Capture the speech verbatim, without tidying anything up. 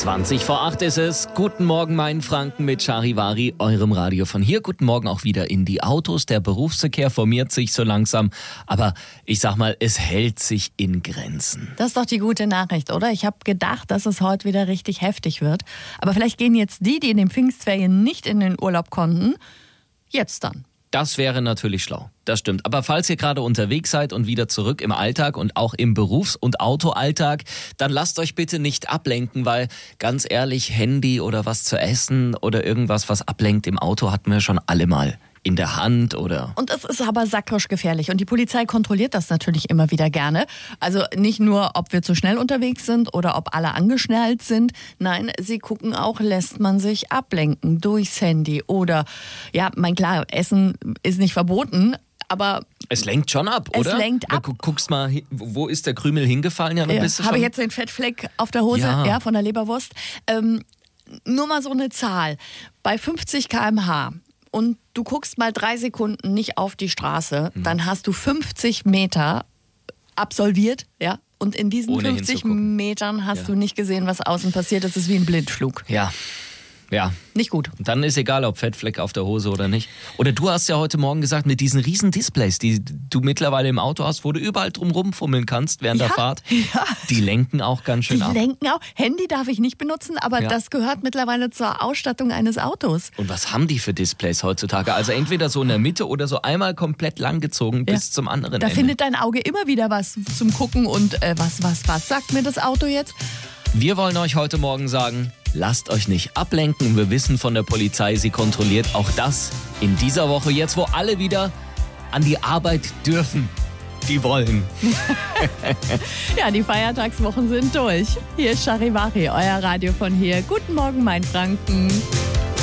zwanzig vor acht ist es. Guten Morgen, mein Franken mit Charivari, eurem Radio von hier. Guten Morgen auch wieder in die Autos. Der Berufsverkehr formiert sich so langsam. Aber ich sag mal, es hält sich in Grenzen. Das ist doch die gute Nachricht, oder? Ich habe gedacht, dass es heute wieder richtig heftig wird. Aber vielleicht gehen jetzt die, die in den Pfingstferien nicht in den Urlaub konnten, jetzt dann. Das wäre natürlich schlau, das stimmt. Aber falls ihr gerade unterwegs seid und wieder zurück im Alltag und auch im Berufs- und Autoalltag, dann lasst euch bitte nicht ablenken, weil ganz ehrlich, Handy oder was zu essen oder irgendwas, was ablenkt im Auto, hatten wir schon alle mal in der Hand oder... Und es ist aber sakrisch gefährlich und die Polizei kontrolliert das natürlich immer wieder gerne. Also nicht nur, ob wir zu schnell unterwegs sind oder ob alle angeschnallt sind. Nein, sie gucken auch, lässt man sich ablenken durchs Handy oder, ja, mein klar, Essen ist nicht verboten, aber... Es lenkt schon ab, oder? Es lenkt ab. Ja, gu- guckst mal, wo ist der Krümel hingefallen? Ja, dann Ja, bist du habe schon... ich jetzt den Fettfleck auf der Hose, Ja. ja, von der Leberwurst. Ähm, nur mal so eine Zahl. Bei fünfzig Kilometer pro Stunde und du guckst mal drei Sekunden nicht auf die Straße, Hm. dann hast du fünfzig Meter absolviert, ja. Und in diesen Ohne fünfzig hinzugucken. Metern hast Ja. du nicht gesehen, was außen passiert. Das ist wie ein Blindflug. Ja, ja. Nicht gut. Und dann ist egal, ob Fettfleck auf der Hose oder nicht. Oder du hast ja heute Morgen gesagt, mit diesen riesen Displays, die du mittlerweile im Auto hast, wo du überall drum rumfummeln kannst während Ja, der Fahrt, ja. die lenken auch ganz schön Die ab. lenken auch. Handy darf ich nicht benutzen, aber Ja. das gehört mittlerweile zur Ausstattung eines Autos. Und was haben die für Displays heutzutage? Also entweder so in der Mitte oder so einmal komplett langgezogen bis Ja. zum anderen Da Ende. findet dein Auge immer wieder was zum Gucken und äh, was, was, was sagt mir das Auto jetzt? Wir wollen euch heute Morgen sagen, lasst euch nicht ablenken. Wir wissen von der Polizei, sie kontrolliert auch das in dieser Woche. Jetzt, wo alle wieder an die Arbeit dürfen, die wollen. Ja, die Feiertagswochen sind durch. Hier ist Charivari, euer Radio von hier. Guten Morgen, mein Franken.